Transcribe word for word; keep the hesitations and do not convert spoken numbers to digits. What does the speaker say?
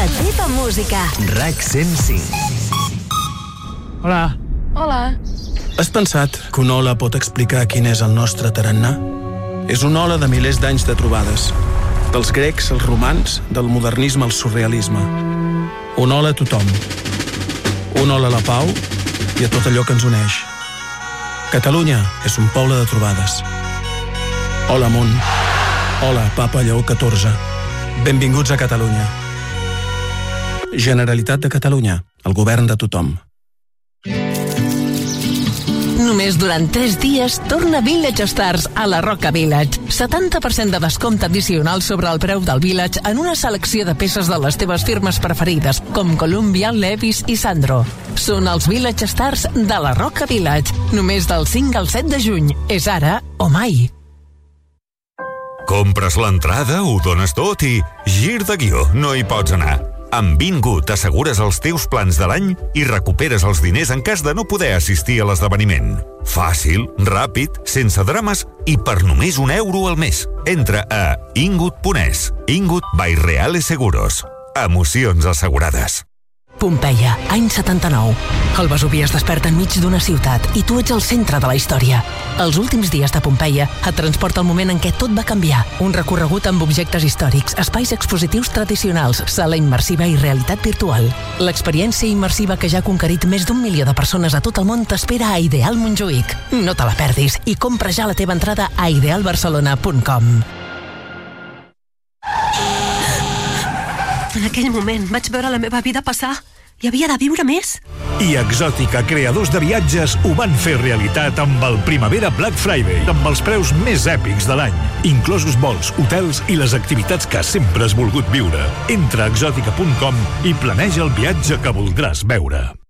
La teva música. RAC cent cinc. Hola. Hola. Has pensat que una ola pot explicar quin és el nostre tarannà? És una ola de milers d'anys de trobades. Dels grecs als romans, del modernisme al surrealisme. Una ola a tothom. Una ola a la pau i a tot allò que ens uneix. Catalunya és un poble de trobades. Hola, món. Hola, Papa Lleó catorze. Benvinguts a Catalunya. Generalitat de Catalunya, el govern de tothom. Només durant tres dies torna Village Stars a la Roca Village. setanta per cent de descompte addicional sobre el preu del Village en una selecció de peces de les teves firmes preferides, com Columbia, Levi's i Sandro. Són els Village Stars de la Roca Village. Només del cinc al set de juny. És ara o mai. Compres l'entrada, ho dones tot i gir de guió, no hi pots anar. Amb Bingo t'assegures els teus plans de l'any i recuperes els diners en cas de no poder assistir a l'esdeveniment. Fàcil, ràpid, sense drames i per només un euro al mes. Entra a ingut punt es. Ingut by Reales Seguros. Emocions assegurades. Pompeia, any setanta-nou. El Vesuvi es desperta enmig d'una ciutat i tu ets el centre de la història. Els últims dies de Pompeia et transporta al moment en què tot va canviar. Un recorregut amb objectes històrics, espais expositius tradicionals, sala immersiva i realitat virtual. L'experiència immersiva que ja ha conquerit més d'un milió de persones a tot el món t'espera a Ideal Montjuïc. No te la perdis i compra ja la teva entrada a ideal barcelona punt com. En aquell moment vaig veure la meva vida passar i havia de viure més. I Exòtica, creadors de viatges, ho van fer realitat amb el Primavera Black Friday, amb els preus més èpics de l'any, inclosos vols, hotels i les activitats que sempre has volgut viure. Entra a exòtica punt com i planeja el viatge que voldràs veure.